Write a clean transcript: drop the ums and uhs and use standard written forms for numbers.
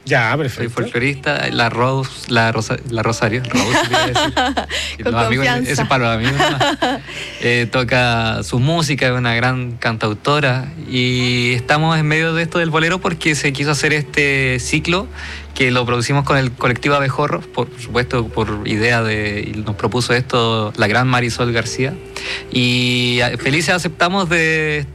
Ya, Soy perfecto. folclorista, la Rosario, Rose, quería decir. Con Los amigos, confianza. ese es para los amigos nomás. Toca su música, es una gran cantautora y estamos en medio de esto del bolero porque se quiso hacer este ciclo que lo producimos con el colectivo Abejorros, por supuesto por idea y nos propuso esto la gran Marisol García y felices aceptamos de